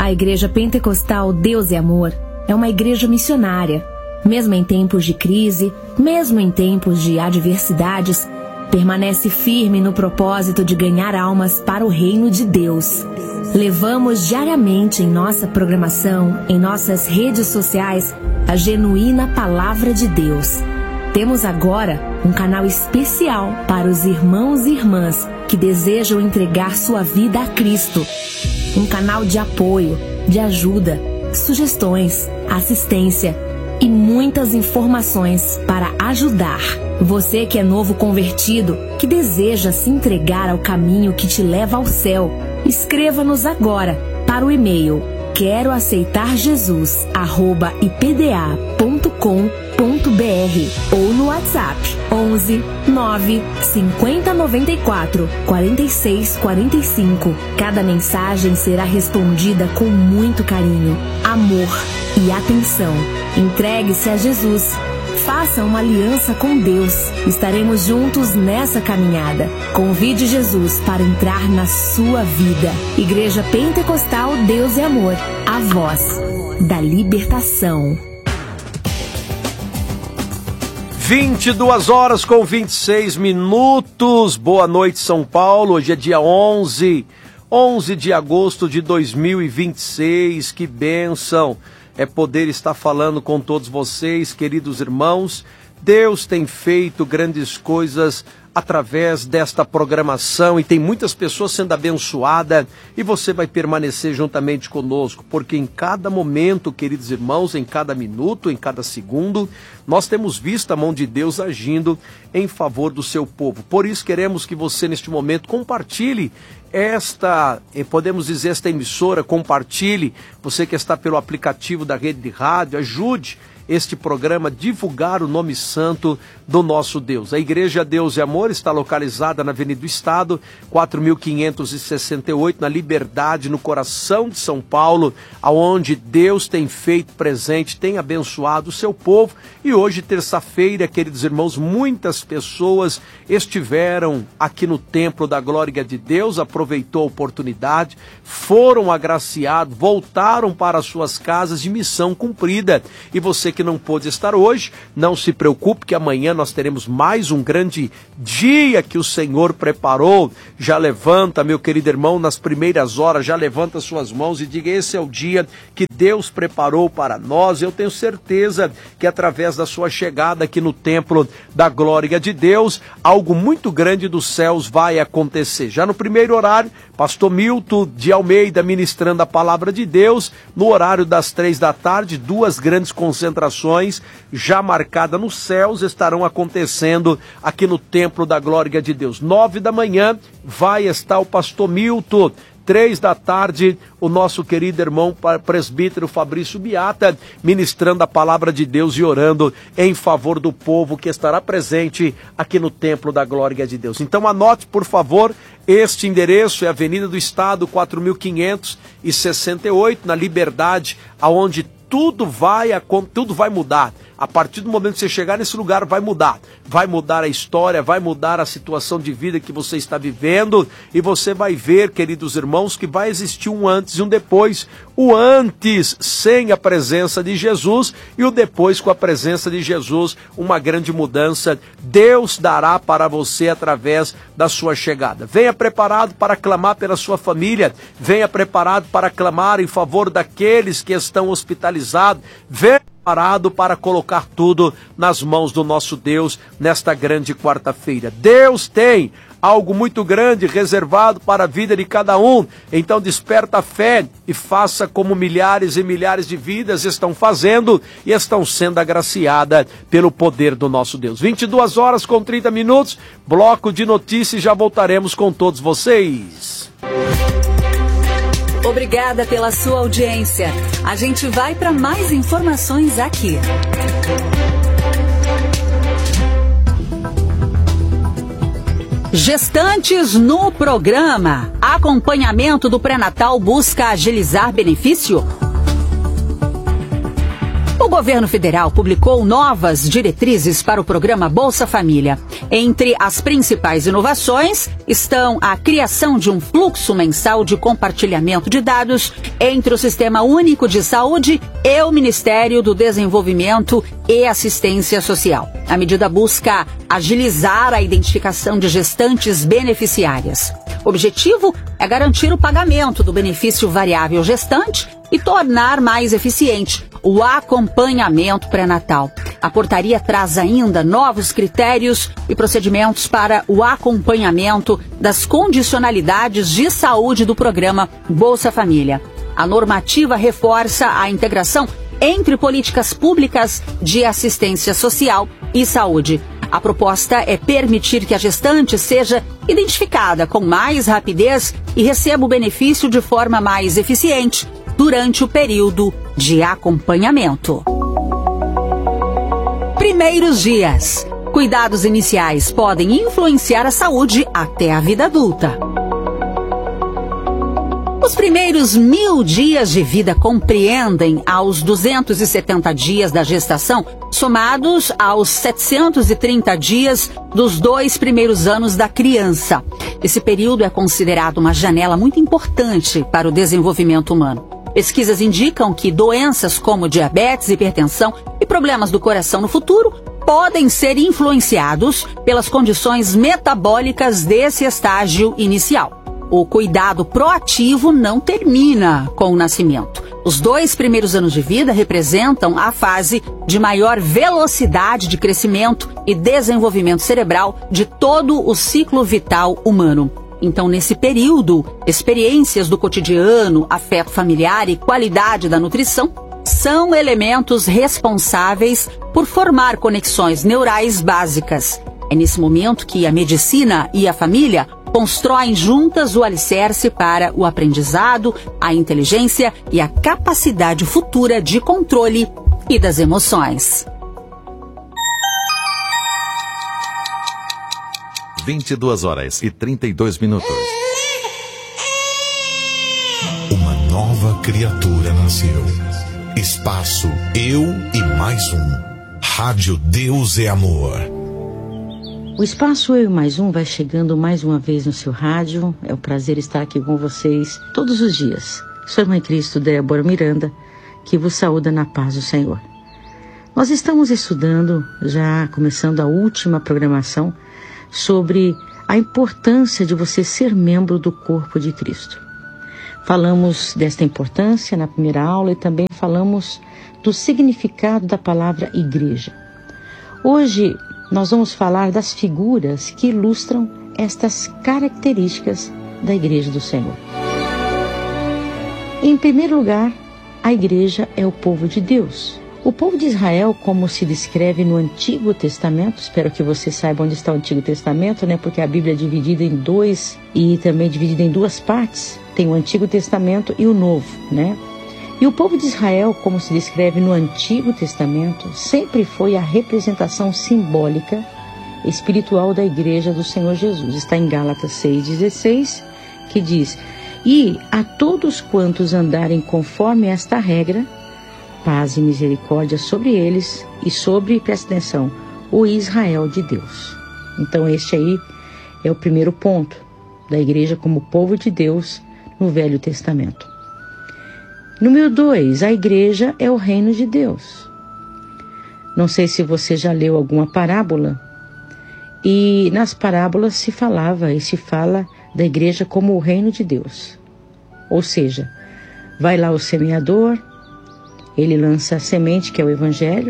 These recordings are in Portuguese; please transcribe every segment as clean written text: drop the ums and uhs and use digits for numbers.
A Igreja Pentecostal Deus é Amor é uma igreja missionária. Mesmo em tempos de crise, mesmo em tempos de adversidades, permanece firme no propósito de ganhar almas para o reino de Deus. Levamos diariamente em nossa programação, em nossas redes sociais, a genuína Palavra de Deus. Temos agora um canal especial para os irmãos e irmãs que desejam entregar sua vida a Cristo. Um canal de apoio, de ajuda, sugestões, assistência e muitas informações para ajudar. Você que é novo convertido, que deseja se entregar ao caminho que te leva ao céu, escreva-nos agora para o e-mail queroaceitarjesus@ipda.com.br ou no WhatsApp 11 9 50 94 46 45. Cada mensagem será respondida com muito carinho, amor e atenção. Entregue-se a Jesus. Faça uma aliança com Deus. Estaremos juntos nessa caminhada. Convide Jesus para entrar na sua vida. Igreja Pentecostal Deus é Amor. A voz da libertação. 22h26. Boa noite, São Paulo. Hoje é dia 11 de agosto de 2026. Que bênção é poder estar falando com todos vocês, queridos irmãos. Deus tem feito grandes coisas através desta programação e tem muitas pessoas sendo abençoadas, e você vai permanecer juntamente conosco, porque em cada momento, queridos irmãos, em cada minuto, em cada segundo, nós temos visto a mão de Deus agindo em favor do seu povo. Por isso queremos que você neste momento compartilhe esta emissora, compartilhe. Você que está pelo aplicativo da rede de rádio, ajude este programa a divulgar o nome santo do nosso Deus. A Igreja Deus é Amor está localizada na Avenida do Estado, 4.568, na Liberdade, no coração de São Paulo, aonde Deus tem feito presente, tem abençoado o seu povo. E hoje, terça-feira, queridos irmãos, muitas pessoas estiveram aqui no Templo da Glória de Deus, aproveitou a oportunidade, foram agraciados, voltaram para suas casas de missão cumprida. E você que não pôde estar hoje, não se preocupe, que amanhã nós teremos mais um grande dia que o Senhor preparou. Já levanta, meu querido irmão, nas primeiras horas, já levanta suas mãos e diga: esse é o dia que Deus preparou para nós. Eu tenho certeza que através da sua chegada aqui no Templo da Glória de Deus, algo muito grande dos céus vai acontecer. Já no primeiro horário, pastor Milton de Almeida ministrando a palavra de Deus. No horário das 3 da tarde, duas grandes concentrações já marcadas nos céus estarão acontecendo aqui no Templo da Glória de Deus. 9 da manhã vai estar o pastor Milton. 3 da tarde, o nosso querido irmão presbítero Fabrício Biata ministrando a palavra de Deus e orando em favor do povo que estará presente aqui no Templo da Glória de Deus. Então anote, por favor, este endereço é Avenida do Estado, 4.568, na Liberdade, aonde tudo vai mudar. A partir do momento que você chegar nesse lugar, vai mudar a história, vai mudar a situação de vida que você está vivendo, e você vai ver, queridos irmãos, que vai existir um antes e um depois. O antes sem a presença de Jesus e o depois com a presença de Jesus, uma grande mudança Deus dará para você através da sua chegada. Venha preparado para clamar pela sua família, venha preparado para clamar em favor daqueles que estão hospitalizados, venha preparado para colocar tudo nas mãos do nosso Deus nesta grande quarta-feira. Deus tem algo muito grande reservado para a vida de cada um. Então desperta a fé e faça como milhares e milhares de vidas estão fazendo e estão sendo agraciadas pelo poder do nosso Deus. 22h30, bloco de notícias, já voltaremos com todos vocês. Obrigada pela sua audiência. A gente vai para mais informações aqui. Gestantes no programa. Acompanhamento do pré-natal busca agilizar benefício? O governo federal publicou novas diretrizes para o programa Bolsa Família. Entre as principais inovações estão a criação de um fluxo mensal de compartilhamento de dados entre o Sistema Único de Saúde e o Ministério do Desenvolvimento e Assistência Social. A medida busca agilizar a identificação de gestantes beneficiárias. O objetivo é garantir o pagamento do benefício variável gestante e tornar mais eficiente o acompanhamento pré-natal. A portaria traz ainda novos critérios e procedimentos para o acompanhamento das condicionalidades de saúde do programa Bolsa Família. A normativa reforça a integração entre políticas públicas de assistência social e saúde. A proposta é permitir que a gestante seja identificada com mais rapidez e receba o benefício de forma mais eficiente durante o período de acompanhamento. Primeiros dias. Cuidados iniciais podem influenciar a saúde até a vida adulta. Os primeiros 1000 dias de vida compreendem aos 270 dias da gestação, somados aos 730 dias dos 2 primeiros anos da criança. Esse período é considerado uma janela muito importante para o desenvolvimento humano. Pesquisas indicam que doenças como diabetes, hipertensão e problemas do coração no futuro podem ser influenciados pelas condições metabólicas desse estágio inicial. O cuidado proativo não termina com o nascimento. Os 2 primeiros anos de vida representam a fase de maior velocidade de crescimento e desenvolvimento cerebral de todo o ciclo vital humano. Então, nesse período, experiências do cotidiano, afeto familiar e qualidade da nutrição são elementos responsáveis por formar conexões neurais básicas. É nesse momento que a medicina e a família constroem juntas o alicerce para o aprendizado, a inteligência e a capacidade futura de controle e das emoções. 22h32. Uma nova criatura nasceu. Espaço Eu e Mais Um. Rádio Deus é Amor. O Espaço Eu e Mais Um vai chegando mais uma vez no seu rádio. É um prazer estar aqui com vocês todos os dias. Sou a Mãe Cristo Débora Miranda, que vos saúda na paz do Senhor. Nós estamos estudando, já começando a última programação, sobre a importância de você ser membro do corpo de Cristo. Falamos desta importância na primeira aula e também falamos do significado da palavra igreja. Hoje nós vamos falar das figuras que ilustram estas características da Igreja do Senhor. Em primeiro lugar, a igreja é o povo de Deus. O povo de Israel, como se descreve no Antigo Testamento, espero que você saiba onde está o Antigo Testamento, porque a Bíblia é dividida em 2 e também dividida em 2 partes. Tem o Antigo Testamento e o Novo, E o povo de Israel, como se descreve no Antigo Testamento, sempre foi a representação simbólica, espiritual da Igreja do Senhor Jesus. Está em Gálatas 6,16, que diz: "E a todos quantos andarem conforme esta regra, paz e misericórdia sobre eles e sobre", presta atenção, "o Israel de Deus." Então este aí é o primeiro ponto da igreja como povo de Deus no Velho Testamento. Número 2, a igreja é o reino de Deus. Não sei se você já leu alguma parábola, e nas parábolas se falava e se fala da igreja como o reino de Deus. Ou seja, vai lá o semeador, ele lança a semente, que é o evangelho,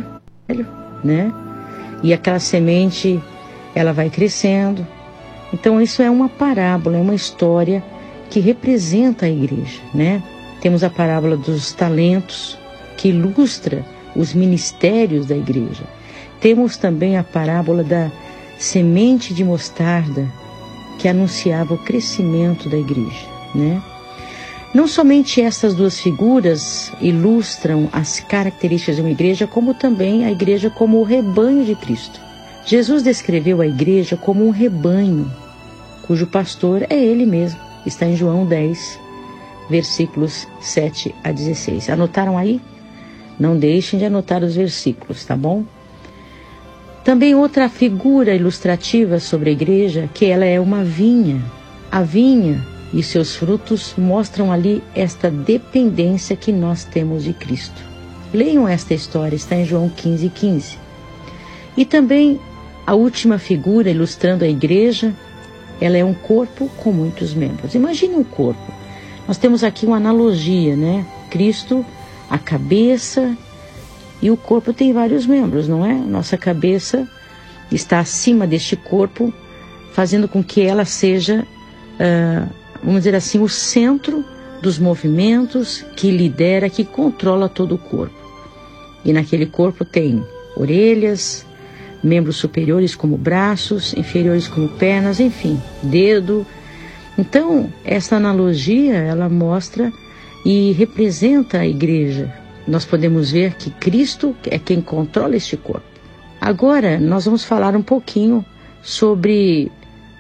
E aquela semente, ela vai crescendo. Então isso é uma parábola, é uma história que representa a igreja, Temos a parábola dos talentos, que ilustra os ministérios da igreja. Temos também a parábola da semente de mostarda, que anunciava o crescimento da igreja, Não somente essas 2 figuras ilustram as características de uma igreja, como também a igreja como o rebanho de Cristo. Jesus descreveu a igreja como um rebanho, cujo pastor é ele mesmo. Está em João 10, versículos 7 a 16. Anotaram aí? Não deixem de anotar os versículos, tá bom? Também outra figura ilustrativa sobre a igreja, que ela é uma vinha. A vinha e seus frutos mostram ali esta dependência que nós temos de Cristo. Leiam esta história, está em João 15:15. E também a última figura ilustrando a igreja, ela é um corpo com muitos membros. Imagine um corpo. Nós temos aqui uma analogia, né? Cristo, a cabeça, e o corpo tem vários membros, não é? Nossa cabeça está acima deste corpo, fazendo com que ela seja, vamos dizer assim, o centro dos movimentos, que lidera, que controla todo o corpo. E naquele corpo tem orelhas, membros superiores como braços, inferiores como pernas, enfim, dedo. Então, essa analogia, ela mostra e representa a igreja. Nós podemos ver que Cristo é quem controla este corpo. Agora, nós vamos falar um pouquinho sobre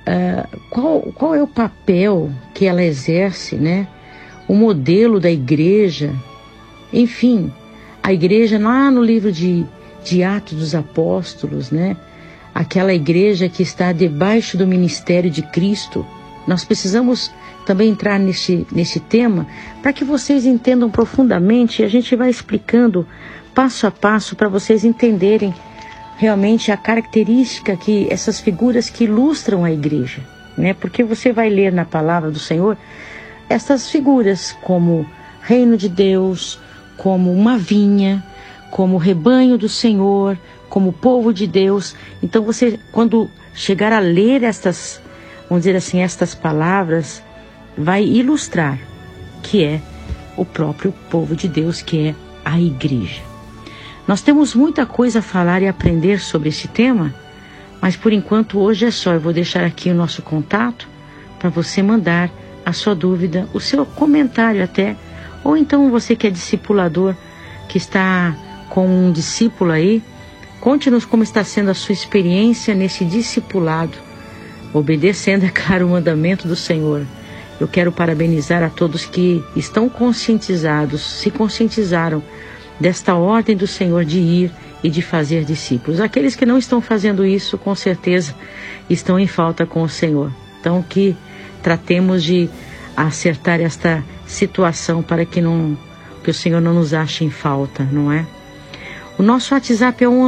qual é o papel que ela exerce, né? O modelo da igreja. Enfim, a igreja lá no livro de Atos dos Apóstolos, né? Aquela igreja que está debaixo do ministério de Cristo. Nós precisamos também entrar nesse tema para que vocês entendam profundamente, e a gente vai explicando passo a passo para vocês entenderem realmente a característica que essas figuras que ilustram a igreja, né? Porque você vai ler na palavra do Senhor essas figuras como reino de Deus, como uma vinha, como rebanho do Senhor, como povo de Deus. Então você, quando chegar a ler estas, vamos dizer assim, estas palavras, vai ilustrar que é o próprio povo de Deus, que é a igreja. Nós temos muita coisa a falar e aprender sobre esse tema, mas por enquanto hoje é só. Eu vou deixar aqui o nosso contato para você mandar a sua dúvida, o seu comentário até, ou então você que é discipulador, que está com um discípulo aí, conte-nos como está sendo a sua experiência nesse discipulado, obedecendo, é claro, o mandamento do Senhor. Eu quero parabenizar a todos que estão conscientizados, se conscientizaram desta ordem do Senhor de ir e de fazer discípulos. Aqueles que não estão fazendo isso, com certeza, estão em falta com o Senhor. Então, que tratemos de acertar esta situação para que o Senhor não nos ache em falta, não é? O nosso WhatsApp é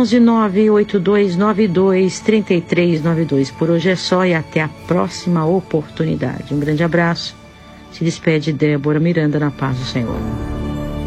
11982923392. Por hoje é só e até a próxima oportunidade. Um grande abraço. Se despede Débora Miranda, na paz do Senhor.